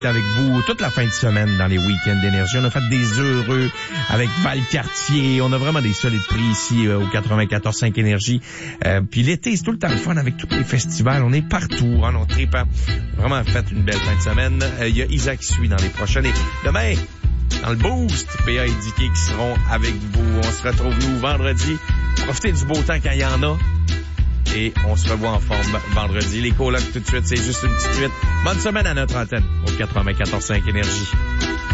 avec vous toute la fin de semaine dans les week-ends d'énergie. On a fait des heureux avec Valcartier. On a vraiment des solides prix ici au 94.5 Énergie. Puis l'été, c'est tout le temps le fun avec tous les festivals. On est partout. On tripe. Vraiment fait une belle fin de semaine. Il y a Isaac qui suit dans les prochaines. Et demain, dans le Boost, PA et Dicky qui seront avec vous. On se retrouve nous vendredi. Profitez du beau temps quand il y en a. Et on se revoit en forme vendredi. Les colocs tout de suite, c'est juste une petite suite. Bonne semaine à notre antenne au 94.5 Énergie.